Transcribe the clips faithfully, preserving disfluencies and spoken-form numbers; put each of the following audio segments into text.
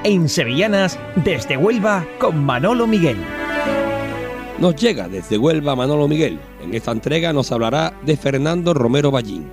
en Sevillanas desde Huelva con Manolo Miguel. Nos llega desde Huelva Manolo Miguel. En esta entrega nos hablará de Fernando Romero Ballín.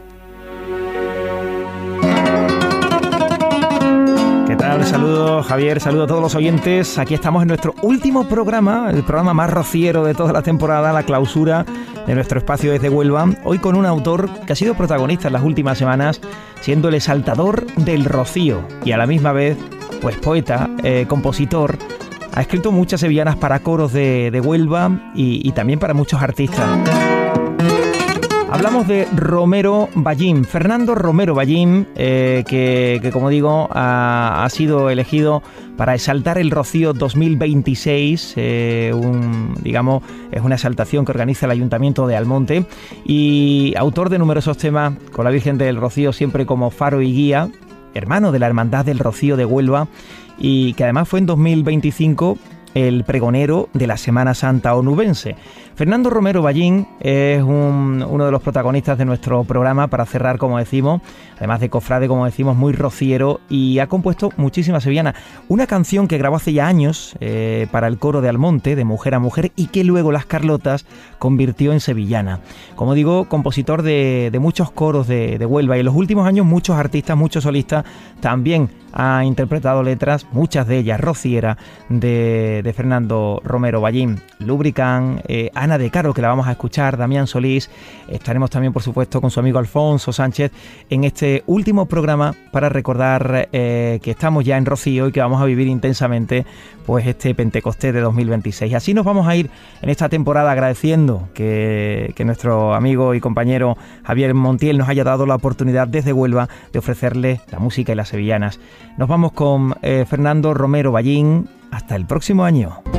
¿Qué tal? Saludos, Javier, saludos a todos los oyentes. Aquí estamos en nuestro último programa, el programa más rociero de toda la temporada, la clausura de nuestro espacio desde Huelva. Hoy con un autor que ha sido protagonista en las últimas semanas, siendo el exaltador del rocío y a la misma vez, pues poeta, eh, compositor. Ha escrito muchas sevillanas para coros de, de Huelva y, y también para muchos artistas. Hablamos de Romero Ballín, Fernando Romero Ballín, eh, que, que como digo ha, ha sido elegido para exaltar el Rocío dos mil veintiséis, eh, un, digamos, es una exaltación que organiza el Ayuntamiento de Almonte, y autor de numerosos temas con la Virgen del Rocío siempre como faro y guía, hermano de la Hermandad del Rocío de Huelva, y que además fue en dos mil veinticinco el pregonero de la Semana Santa onubense. Fernando Romero Ballín es un, uno de los protagonistas de nuestro programa para cerrar, como decimos, además de cofrade, como decimos, muy rociero, y ha compuesto muchísimas sevillanas. Una canción que grabó hace ya años eh, para el coro de Almonte, de Mujer a Mujer, y que luego Las Carlotas convirtió en sevillana. Como digo, compositor de, de muchos coros de, de Huelva, y en los últimos años muchos artistas, muchos solistas también ha interpretado letras, muchas de ellas rocieras, de, de Fernando Romero Ballín. Lubricán, eh, Ana de Caro, que la vamos a escuchar, Damián Solís. Estaremos también, por supuesto, con su amigo Alfonso Sánchez en este último programa para recordar eh, que estamos ya en Rocío y que vamos a vivir intensamente pues este Pentecostés de dos mil veintiséis. Así nos vamos a ir en esta temporada agradeciendo que, que nuestro amigo y compañero Javier Montiel nos haya dado la oportunidad desde Huelva de ofrecerle la música y las sevillanas. Nos vamos con eh, Fernando Romero Ballín. Hasta el próximo año.